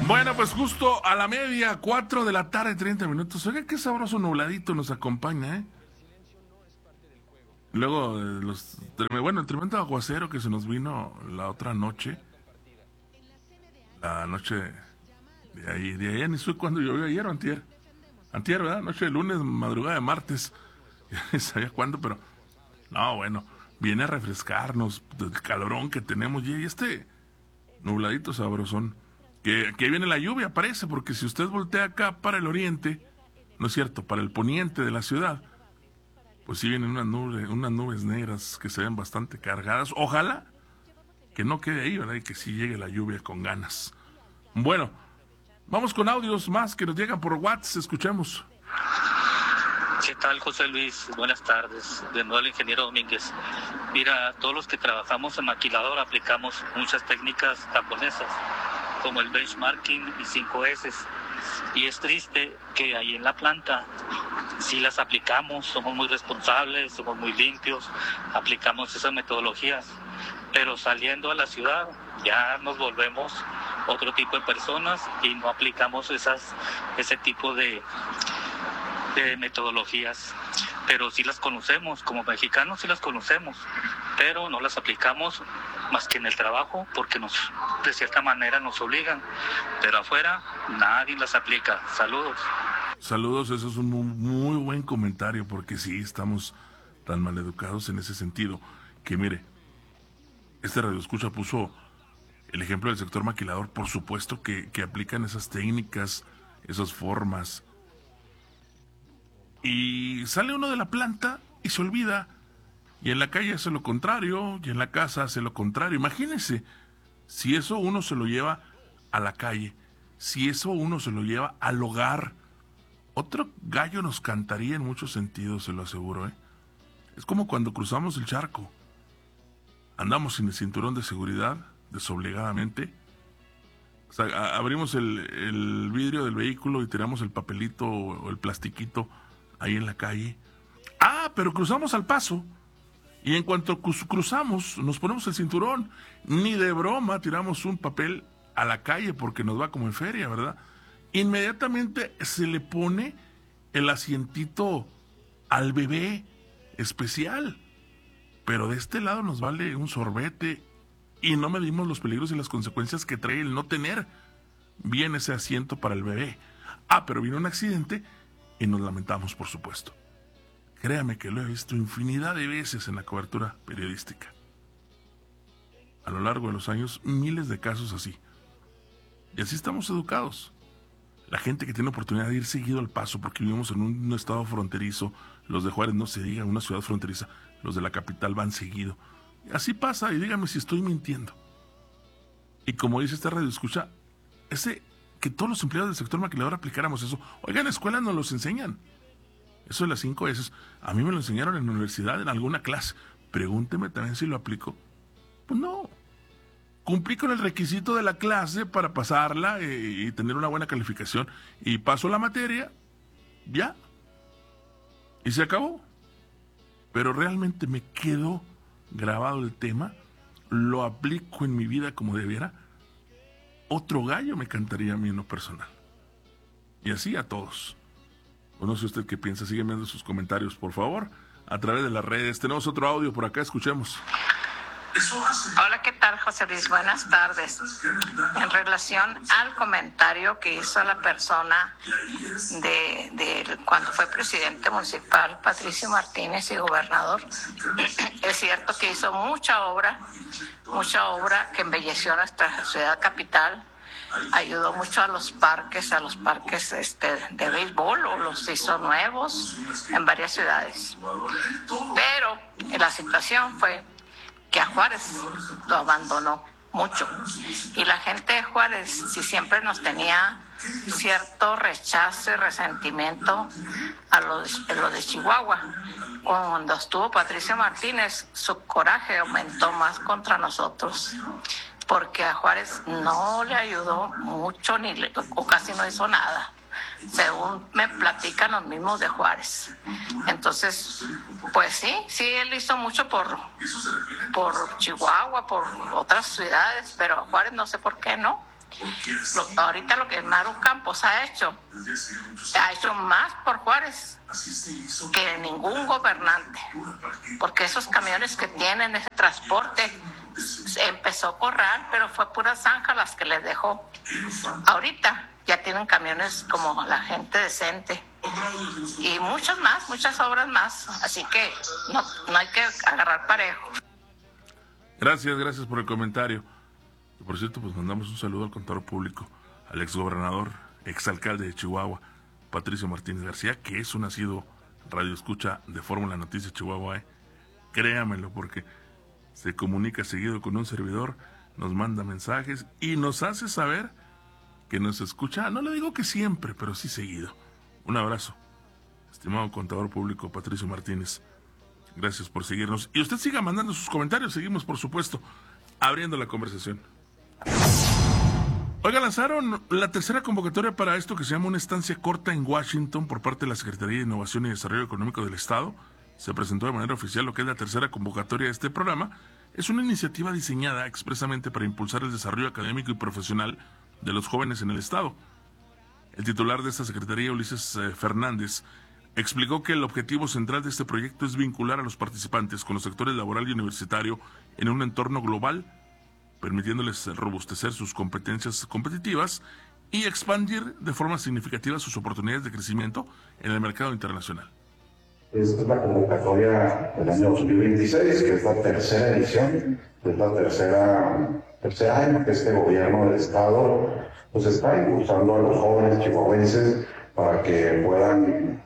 Bueno, pues justo a la media, 4 de la tarde, 30 minutos. Oiga, qué sabroso nubladito nos acompaña, ¿eh? Luego, el tremendo aguacero que se nos vino la otra noche. La noche de ayer, ni sé cuándo llovió, ayer o antier. Antier, ¿verdad? Noche de lunes, madrugada de martes. Ya ni sabía cuándo, pero... No, bueno, viene a refrescarnos del calorón que tenemos. Y este nubladito sabrosón. Que viene la lluvia, parece, porque si usted voltea acá para el oriente, no es cierto, para el poniente de la ciudad, pues sí vienen unas nubes negras que se ven bastante cargadas. Ojalá que no quede ahí, ¿verdad? Y que sí llegue la lluvia con ganas. Bueno, vamos con audios más que nos llegan por WhatsApp, escuchemos. ¿Qué tal, José Luis? Buenas tardes. De nuevo el ingeniero Domínguez. Mira, todos los que trabajamos en maquilador aplicamos muchas técnicas japonesas, como el benchmarking y 5S. Y es triste que ahí en la planta sí las aplicamos, somos muy responsables, somos muy limpios, aplicamos esas metodologías, pero saliendo a la ciudad ya nos volvemos otro tipo de personas y no aplicamos ese tipo de metodologías, pero sí las conocemos, como mexicanos sí las conocemos, pero no las aplicamos más que en el trabajo porque de cierta manera nos obligan, pero afuera nadie las aplica. Saludos. Saludos, eso es un muy buen comentario, porque sí, estamos tan maleducados en ese sentido, que mire, este radioescucha puso el ejemplo del sector maquilador. Por supuesto que aplican esas técnicas, esas formas, y sale uno de la planta y se olvida, y en la calle hace lo contrario, y en la casa hace lo contrario. Imagínense, si eso uno se lo lleva a la calle, si eso uno se lo lleva al hogar, otro gallo nos cantaría en muchos sentidos, se lo aseguro, ¿eh? Es como cuando cruzamos el charco, andamos sin el cinturón de seguridad, desobligadamente. O sea, abrimos el vidrio del vehículo y tiramos el papelito o el plastiquito ahí en la calle. Pero cruzamos al paso, y en cuanto cruzamos nos ponemos el cinturón. Ni de broma tiramos un papel a la calle porque nos va como en feria, ¿verdad? Inmediatamente se le pone el asientito al bebé especial, pero de este lado nos vale un sorbete y no medimos los peligros y las consecuencias que trae el no tener bien ese asiento para el bebé. Pero vino un accidente y nos lamentamos, por supuesto. Créame que lo he visto infinidad de veces en la cobertura periodística. A lo largo de los años, miles de casos así. Y así estamos educados. La gente que tiene oportunidad de ir seguido al paso, porque vivimos en un estado fronterizo, los de Juárez no se diga, una ciudad fronteriza, los de la capital van seguido. Y así pasa, y dígame si estoy mintiendo. Y como dice esta radio escucha, que todos los empleados del sector maquilador aplicáramos eso. Oiga, en la escuela nos los enseñan. Eso de las 5 S, a mí me lo enseñaron en la universidad, en alguna clase. Pregúnteme también si lo aplico. Pues no. Cumplí con el requisito de la clase para pasarla y tener una buena calificación. Y paso la materia, ya. Y se acabó. Pero realmente me quedó grabado el tema. Lo aplico en mi vida como debiera. Otro gallo me cantaría a mí en lo personal. Y así a todos. O no sé usted qué piensa. Sigue viendo sus comentarios, por favor, a través de las redes. Tenemos otro audio por acá, escuchemos. Hola, ¿qué tal, José Luis? Buenas tardes. En relación al comentario que hizo la persona de cuando fue presidente municipal, Patricio Martínez, y gobernador, es cierto que hizo mucha obra que embelleció nuestra ciudad capital. Ayudó mucho a los parques de béisbol, o los hizo nuevos en varias ciudades. Pero la situación fue que a Juárez lo abandonó mucho. Y la gente de Juárez, si siempre nos tenía cierto rechazo y resentimiento a lo de Chihuahua, cuando estuvo Patricio Martínez, su coraje aumentó más contra nosotros, porque a Juárez no le ayudó mucho o casi no hizo nada, según me platican los mismos de Juárez. Entonces, pues sí, él hizo mucho por Chihuahua, por otras ciudades, pero a Juárez no sé por qué no. Ahorita lo que Maru Campos ha hecho más por Juárez que ningún gobernante, porque esos camiones que tienen ese transporte empezó Corral, pero fue pura zanja las que les dejó. Ahorita ya tienen camiones como la gente decente y muchas obras más, así que no hay que agarrar parejo. Gracias por el comentario. Y por cierto, pues mandamos un saludo al contador público, al exgobernador, exalcalde de Chihuahua, Patricio Martínez García, que es un nacido radioescucha de Fórmula Noticias Chihuahua. Créamelo, porque se comunica seguido con un servidor, nos manda mensajes y nos hace saber que nos escucha, no le digo que siempre, pero sí seguido. Un abrazo, estimado contador público Patricio Martínez. Gracias por seguirnos. Y usted siga mandando sus comentarios. Seguimos, por supuesto, abriendo la conversación. Oiga, lanzaron la tercera convocatoria para esto que se llama una estancia corta en Washington por parte de la Secretaría de Innovación y Desarrollo Económico del Estado. Se presentó de manera oficial lo que es la tercera convocatoria de este programa. Es una iniciativa diseñada expresamente para impulsar el desarrollo académico y profesional de los jóvenes en el Estado. El titular de esta secretaría, Ulises Fernández, explicó que el objetivo central de este proyecto es vincular a los participantes con los sectores laboral y universitario en un entorno global, permitiéndoles robustecer sus competencias competitivas y expandir de forma significativa sus oportunidades de crecimiento en el mercado internacional. Esta es la convocatoria del año 2026, que es la tercera edición, es la tercer año que este gobierno del Estado pues está impulsando a los jóvenes chihuahuenses para que puedan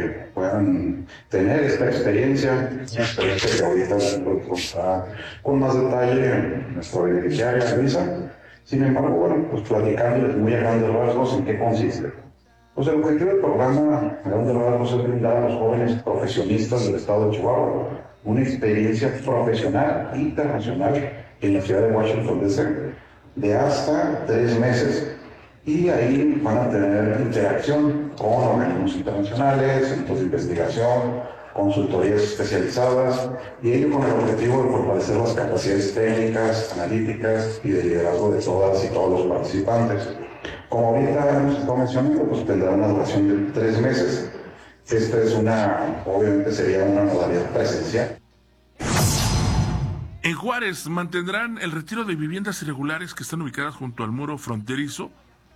tener esta experiencia, una experiencia que ahorita está con más detalle nuestra beneficiaria Luisa. Sin embargo, bueno, pues platicándoles muy a grandes rasgos en qué consiste. Pues el objetivo del programa a grandes rasgos es brindar a los jóvenes profesionistas del estado de Chihuahua una experiencia profesional internacional en la ciudad de Washington, D.C. de hasta 3 meses. Y ahí van a tener interacción con organismos internacionales, centros de investigación, consultorías especializadas, y ello con el objetivo de fortalecer las capacidades técnicas, analíticas y de liderazgo de todas y todos los participantes. Como ahorita hemos estado mencionando, pues tendrá una duración de 3 meses. Esta es obviamente sería una modalidad presencial. En Juárez mantendrán el retiro de viviendas irregulares que están ubicadas junto al muro fronterizo.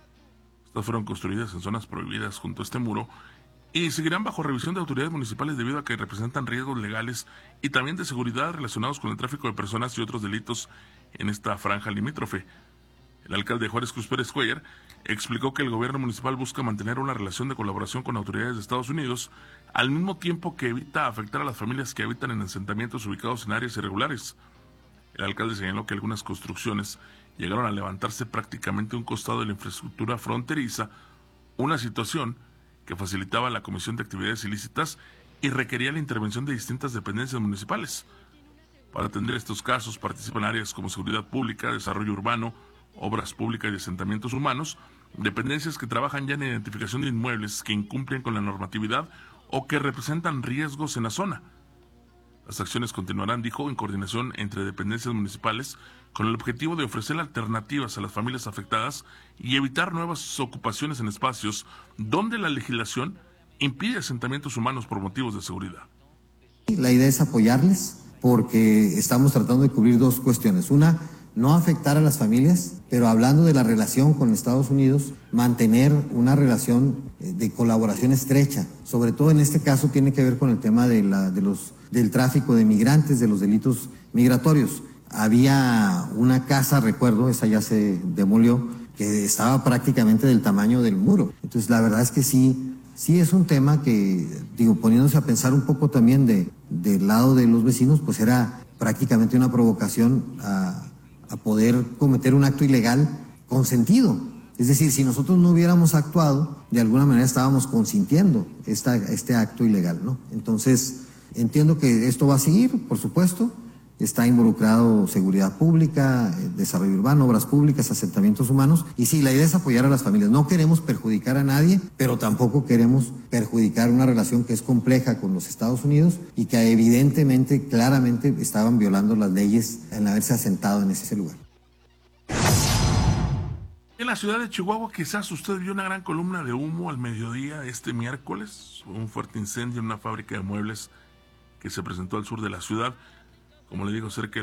Estas fueron construidas en zonas prohibidas junto a este muro y seguirán bajo revisión de autoridades municipales debido a que representan riesgos legales y también de seguridad relacionados con el tráfico de personas y otros delitos en esta franja limítrofe. El alcalde de Juárez, Cruz Pérez Cuellar, explicó que el gobierno municipal busca mantener una relación de colaboración con autoridades de Estados Unidos, al mismo tiempo que evita afectar a las familias que habitan en asentamientos ubicados en áreas irregulares. El alcalde señaló que algunas construcciones llegaron a levantarse prácticamente a un costado de la infraestructura fronteriza, una situación que facilitaba la comisión de actividades ilícitas y requería la intervención de distintas dependencias municipales. Para atender estos casos participan áreas como seguridad pública, desarrollo urbano, obras públicas y asentamientos humanos, dependencias que trabajan ya en identificación de inmuebles que incumplen con la normatividad o que representan riesgos en la zona. Las acciones continuarán, dijo, en coordinación entre dependencias municipales con el objetivo de ofrecer alternativas a las familias afectadas y evitar nuevas ocupaciones en espacios donde la legislación impide asentamientos humanos por motivos de seguridad. La idea es apoyarles porque estamos tratando de cubrir 2 cuestiones. Una, no afectar a las familias, pero hablando de la relación con Estados Unidos, mantener una relación de colaboración estrecha. Sobre todo en este caso tiene que ver con el tema del tráfico de migrantes, de los delitos migratorios. Había una casa, recuerdo, esa ya se demolió, que estaba prácticamente del tamaño del muro. Entonces la verdad es que sí es un tema que, poniéndose a pensar un poco también del lado de los vecinos, pues era prácticamente una provocación a poder cometer un acto ilegal consentido. Es decir, si nosotros no hubiéramos actuado, de alguna manera estábamos consintiendo este acto ilegal, ¿no? Entonces, entiendo que esto va a seguir, por supuesto. Está involucrado seguridad pública, desarrollo urbano, obras públicas, asentamientos humanos. Y sí, la idea es apoyar a las familias. No queremos perjudicar a nadie, pero tampoco queremos perjudicar una relación que es compleja con los Estados Unidos y que evidentemente, claramente, estaban violando las leyes en haberse asentado en ese lugar. En la ciudad de Chihuahua quizás usted vio una gran columna de humo al mediodía este miércoles, un fuerte incendio en una fábrica de muebles que se presentó al sur de la ciudad, como le digo, cerca de